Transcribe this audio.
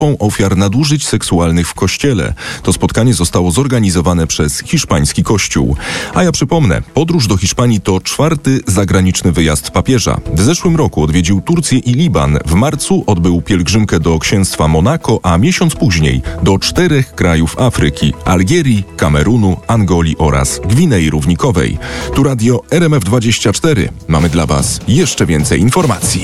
ofiar nadużyć seksualnych w Kościele. To spotkanie zostało zorganizowane przez hiszpański Kościół. A ja przypomnę, podróż do Hiszpanii to 4. zagraniczny wyjazd papieża. W zeszłym roku odwiedził Turcję i Liban. W marcu odbył pielgrzymkę do księstwa Monako, a miesiąc później do 4 krajów Afryki: Algierii, Kamerunu, Angolii oraz Gwinei Równikowej. Tu radio RMF24. Mamy dla Was jeszcze więcej informacji.